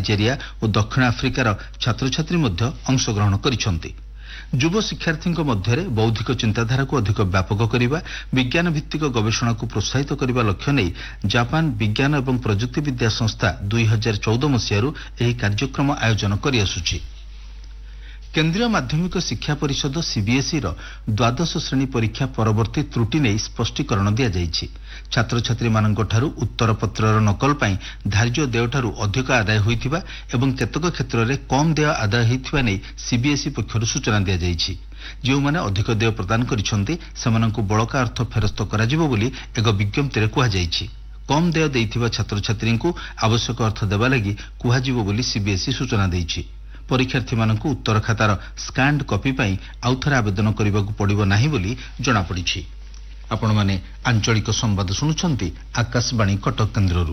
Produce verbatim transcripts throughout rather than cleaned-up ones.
Nigeria और दक्षिण आफ्रिकार छात्र छात्री मध्य अंशग्रहण करिसंती। युव शिक्षार्थी मध्य बौद्धिक चिंताधारा को अधिक व्यापक करने, विज्ञान भित्तिक गवेषणा को प्रोत्साहित करने लक्ष्य नहीं जापान विज्ञान एवं प्रजुक्ति विद्या संस्था दुई हजार चौदह मसीह यह कार्यक्रम आयोजन कर आसुछि। केंद्रीय माध्यमिक शिक्षा परिषद सीबीएसई रो द्वादश श्रेणी परीक्षा परवर्ती त्रुटि नहीं स्पष्टीकरण दिया जाइछि। छात्र छात्री मानक ठारू उत्तर पत्रर नकल पाई धार्य देय ठारू अधिक आदाय होइथिबा एवं केतक क्षेत्र में कम देय आदाय होइथिबा नहीं सीबीएसई पक्षरु सूचना दिया जाइछि। जो माने अधिक देय प्रदान करिसंती सेमानंकु बळका अर्थ फेरस्त कराजिबो बोली एक विज्ञप्ति रे कुहा जाइछि। कम देय देइथिबा छात्र छात्री को आवश्यक अर्थ देबा लागि कुहाजिबो बोली सीबीएसई सूचना दैछि। परीक्षार्थी मानकु उत्तर खातार स्कान्ड कॉपी पाई आउथरे आवेदन करबाकू पड़िबो नाही बोली जणा पड़िछि। आपण माने आंचलिक संवाद सुनुछंती आकाशवाणी कटक केन्द्ररू।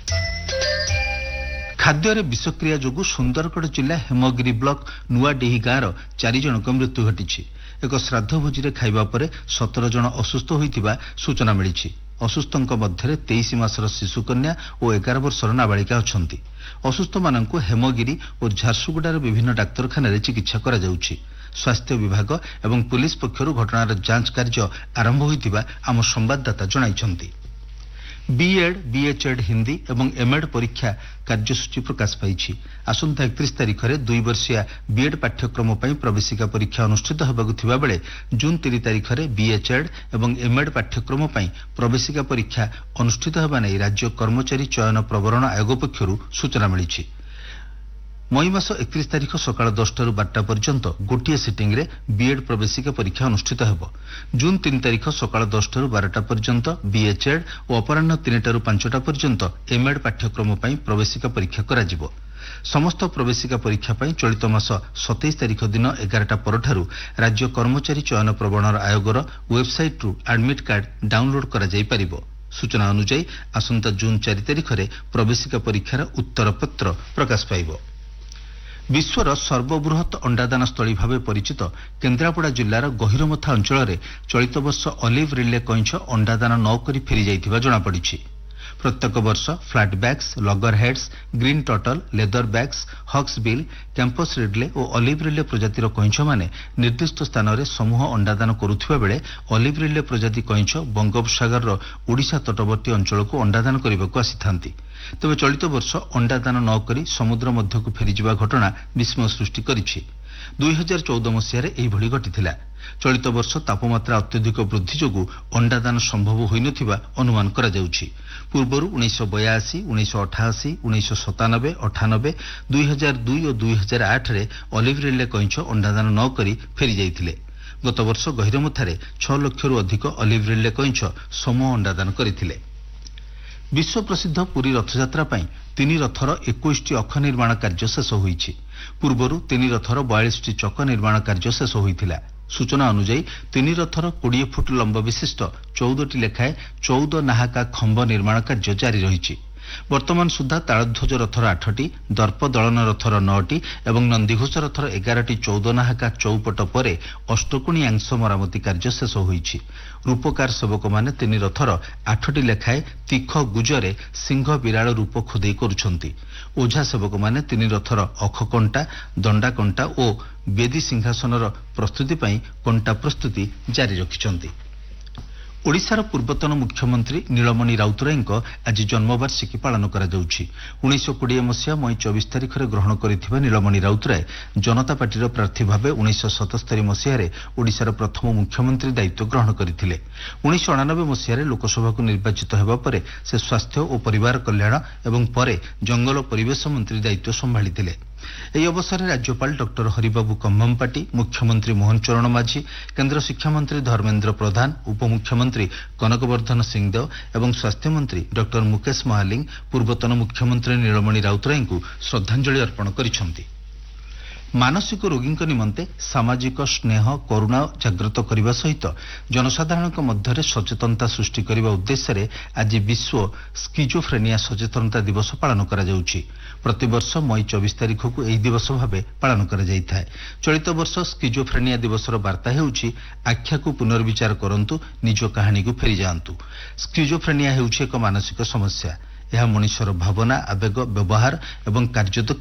खाद्य विषक्रिया जोगु सुंदरगढ़ जिला हेमगिरी ब्लॉक नुआडीही गाँव चारि जनक मृत्यु घटिछि। एक श्राद्ध भोजी खाइबा परे सतर जन असुस्थ होइतिबा सूचना मिलिछि। असुस्थଙ୍କ ମଧ୍ୟରେ तेईस मासर शिशुकन्या और एगार वर्षर नाबालिका अछंती। असुस्थ माननकु हेमगिरी और झारसुगुड़ार विभिन्न डाक्तरखाना चिकित्सा करा जाउछि। स्वास्थ्य विभाग एवं पुलिस पक्षरु घटनार जांच कार्य आरंभ होइतिबा आम संवाददाता जणाइछंती। बीएड बीएचएड हिंदी एवं एमएड परीक्षा कार्यसूची प्रकाश पाइछि। आसंता एकतीस तारिख में दुई वर्षिया बीएड पाठ्यक्रम पर प्रवेशिका परीक्षा अनुष्ठित होबाकु थिबा बेले जून तीन तारिख में बीएचएड एवं एमएड पाठ्यक्रम पर प्रवेशिका परीक्षा अनुष्ठित होबा नै राज्य कर्मचारी चयन प्रवरण आयोग पक्षरु सूचना मिलिछि। मई मास एकतीस तारिख सकाळ दसटा बारटा पर्यंत गोटे सिटिंग रे बीएड प्रवेशिका परीक्षा अनुष्ठित हेब। जून तीन तारिख सकाळ दसटा बारटा पर्यंत बीएचएड और अपराह्न तीन टारू पांचटा पर्यंत एमएड पाठ्यक्रम पर प्रवेशिका परीक्षा कराजिबो। समस्त प्रवेशिका परीक्षा पर चलित मास सतैश तारिख दिन एगारटा परठारू राज्य कर्मचारी चयन प्रवरण आयोगर वेबसाइट रु एडमिट कार्ड डाउनलोड करा जाई परिबो। सूचना अनुसार आसंता जून चार तारिख में प्रवेशिका परीक्षार उत्तर पत्र प्रकाश पाइबो। विश्वर सर्वबृहत अंडादान स्थली भाव परिचित केन्द्रापड़ा जिलार गहिरमथा अंचल चलित वर्ष ऑलिव रिले कइंछ अंडादान नकरी फेरी जाइथिबा जणा पड़िछि। प्रत्येक वर्ष flat bags, लगर heads, green turtle, leather bags, हक्स bill, campus Ridley और ऑलिव रिले प्रजातिर कइंछ माने निर्दिष्ट स्थान में समूह अंडादान करुथिबा बेले ऑलिव रिले प्रजाति कइंछ बंगोपसागर ओडिशा तटवर्ती अंचल को अंडादान करबाकू आसीथांती। तेबे चलित वर्ष अंडादान न करी समुद्र मध्यकू फेरीजिबा घटना विस्मय सृष्टि करिछि। दुई हजार चौदह मसीह एहिभଳି घटिथिला। चलित वर्ष तापमात्रा अत्यधिक वृद्धि जोगु अंडादान संभव होइनथिबा अनुमान करा जाउछि। पूर्वरु उन्नीस सौ बयासी, उन्नीस सौ अठासी, उन्नीस सौ सतानबे, अठानबे, दुई हजार दुई और दुई हजार आठ रे ऑलिव रिले कइंछ अंडादान न करी फेरी जाइथिले। गत वर्ष गहिरमथारे छह लाख रु अधिक ऑलिव रिले कइंछ समूह अंडादान करिथिले। विश्व प्रसिद्ध पुरी रथयात्रा पाई तीन रथर इक्कीस टी अक्ष निर्माण कार्य शेष होइछि। पूर्वरु तीन रथर बयालीस टी चक निर्माण कार्य शेष होइथिला। सूचना अनुसार तीन रथर बीस फुट लंब विशिष्ट चौदह टी लेखाए चौदह नाहाका खंभ निर्माण कार्य जारी रहिछि। वर्तमान सुधा तालध्वज रथर आठ टी, दर्प दलन रथर नौ टी एवं नंदीघोष रथर एगार टी चौदह नाहाका चौपट परे अष्टकोणी अंश मरामती कार्य शेष होइछि। रूपकार सेवक माने तीन रथर आठ टी लेखाए तीख गुजरे सिंह बिराल रूप खोदे करुछंती। ओझा सेवक माने तीन रथर अखकंटा, दंडा कंटा और बेदी सिंहासनर प्रस्तुति पई कंटा प्रस्तुति जारी रखिछंती। ओडिशार पूर्वतन मुख्यमंत्री नीलमणि राउतराय आज जन्मवार्षिकी पालन करा जाउछि। उन्नीस कोड़े मसीहा मई चौबीस तारिख में ग्रहण करथिबा नीलमणि राउतराय जनता पार्टीर प्रार्थी भाव उन्नीस सतस्तरी मसीह ओडिशार प्रथम मुख्यमंत्री दायित्व ग्रहण करथिले। उन्नीस अणानबे मसीह लोकसभा को निर्वाचित हेबा परे से स्वास्थ्य और परिवार कल्याण एवं परे जंगल परिवेश मंत्री दायित्व संभाळिथिले। ଏହି ଅବସରରେ ରାଜ୍ୟପାଳ ଡକ୍ଟର ହରିବାବୁ କମ୍ଭମପାଟି, ମୁଖ୍ୟମନ୍ତ୍ରୀ ମୋହନ ଚରଣ ମାଝୀ, କେନ୍ଦ୍ର ଶିକ୍ଷାମନ୍ତ୍ରୀ ଧର୍ମେନ୍ଦ୍ର ପ୍ରଧାନ, ଉପମୁଖ୍ୟମନ୍ତ୍ରୀ କନକବର୍ଦ୍ଧନ ସିଂହଦେଓ ଏବଂ ସ୍ୱାସ୍ଥ୍ୟମନ୍ତ୍ରୀ ଡକ୍ଟର ମୁକେଶ ମହାଲିଂ ପୂର୍ବତନ ମୁଖ୍ୟମନ୍ତ୍ରୀ ନୀଳମଣି ରାଉତରାୟଙ୍କୁ ଶ୍ରଦ୍ଧାଞ୍ଜଳି ଅର୍ପଣ କରିଛନ୍ତି। ମାନସିକ ରୋଗୀଙ୍କ ନିମନ୍ତେ ସାମାଜିକ ସ୍ନେହ କରୁଣା ଜାଗ୍ରତ କରିବା ସହିତ ଜନସାଧାରଣଙ୍କ ମଧ୍ୟରେ ସଚେତନତା ସୃଷ୍ଟି କରିବା ଉଦ୍ଦେଶ୍ୟରେ ଆଜି ବିଶ୍ୱ ସ୍କିଜୋଫ୍ରେନିଆ ସଚେତନତା ଦିବସ ପାଳନ କରାଯାଉଛି। ପ୍ରତିବର୍ଷ ମଇ ଚବିଶ ତାରିଖକୁ ଏହି ଦିବସ ଭାବେ ପାଳନ କରାଯାଇଥାଏ। ଚଳିତ ବର୍ଷ ସ୍କିଜୋଫ୍ରେନିଆ ଦିବସର ବାର୍ତ୍ତା ହେଉଛି ଆଖ୍ୟାକୁ ପୁନର୍ବିଚାର କରନ୍ତୁ, ନିଜ କାହାଣୀକୁ ଫେରିଯାଆନ୍ତୁ। ସ୍କିଜୋଫ୍ରେନିଆ ହେଉଛି ଏକ ମାନସିକ ସମସ୍ୟା। ଏହା ମଣିଷର ଭାବନା, ଆବେଗ, ବ୍ୟବହାର ଏବଂ କାର୍ଯ୍ୟଦକ୍ଷତା